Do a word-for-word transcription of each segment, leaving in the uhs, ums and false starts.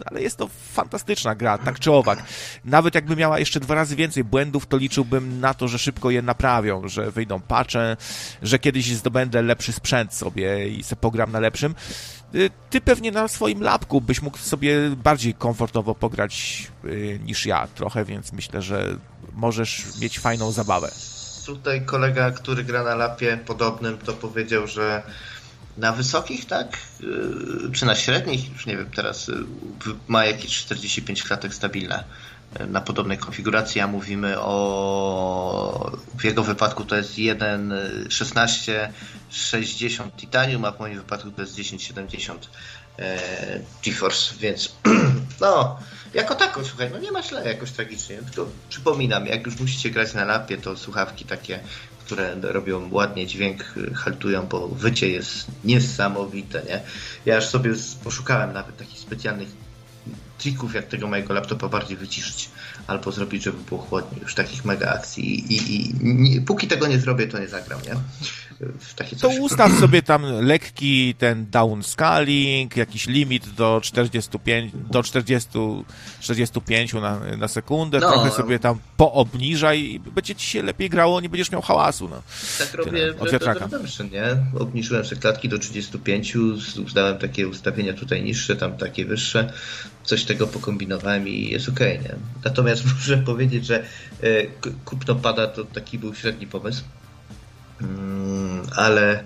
ale jest to fantastyczna gra, tak czy owak. Nawet jakby miała jeszcze dwa razy więcej błędów, to liczyłbym na to, że szybko je naprawią, że wyjdą patche, że kiedyś zdobędę lepszy sprzęt sobie i se pogram na lepszym. Ty pewnie na swoim lapku byś mógł sobie bardziej komfortowo pograć niż ja trochę, więc myślę, że możesz mieć fajną zabawę. Tutaj kolega, który gra na lapie podobnym, to powiedział, że na wysokich, tak, czy na średnich, już nie wiem, teraz ma jakieś czterdzieści pięć klatek stabilne na podobnej konfiguracji, a mówimy o, w jego wypadku to jest jeden szesnaście sześćdziesiąt Titanium, a w moim wypadku to jest dziesięć siedemdziesiąt e, GeForce, więc no, jako tako, słuchaj, no nie ma źle jakoś tragicznie, tylko przypominam, jak już musicie grać na lapie, to słuchawki takie, które robią ładnie dźwięk, haltują, bo wycie jest niesamowite, nie? Ja już sobie poszukałem nawet takich specjalnych trików, jak tego mojego laptopa bardziej wyciszyć, albo zrobić, żeby było chłodniej, już takich mega akcji i, i, i nie, póki tego nie zrobię, to nie zagram, nie? W takie coś. To ustaw sobie tam lekki ten downscaling, jakiś limit do czterdziestu pięciu, do czterdziestu, czterdziestu pięciu na, na sekundę, no, trochę sobie tam poobniżaj i będzie ci się lepiej grało, nie będziesz miał hałasu. No. Tak robię w Redemption, nie? Obniżyłem sobie klatki do trzydziestu pięciu, uznałem takie ustawienia tutaj niższe, tam takie wyższe, coś tego pokombinowałem i jest okej, okay, nie? Natomiast muszę powiedzieć, że kupno pada to taki był średni pomysł. Hmm, ale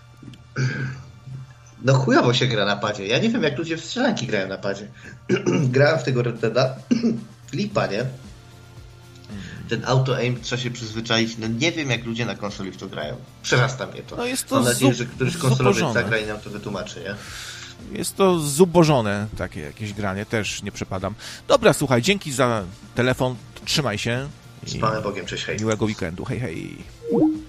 no chujowo się gra na padzie. Ja nie wiem, jak ludzie w strzelanki grają na padzie. Grałem w tego Red Deada. Lipa, nie? Ten auto-aim trzeba się przyzwyczaić. No nie wiem, jak ludzie na konsoli w to grają. Przerasta mnie to. No jest to Mam nadzieję, zu- że któryś konsolowiec zagra i nam to wytłumaczy, nie? Jest to zubożone takie jakieś granie. Też nie przepadam. Dobra, słuchaj, dzięki za telefon. Trzymaj się. Z Panem Bogiem, cześć, hej. Miłego weekendu. Hej, hej.